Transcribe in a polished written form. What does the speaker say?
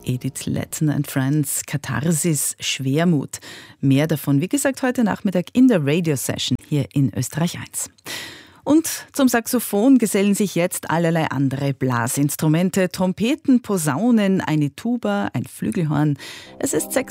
Edith Letten and Friends, Katharsis, Schwermut. Mehr davon, wie gesagt, heute Nachmittag in der Radio-Session hier in Österreich 1. Und zum Saxophon gesellen sich jetzt allerlei andere Blasinstrumente, Trompeten, Posaunen, eine Tuba, ein Flügelhorn. Es ist 6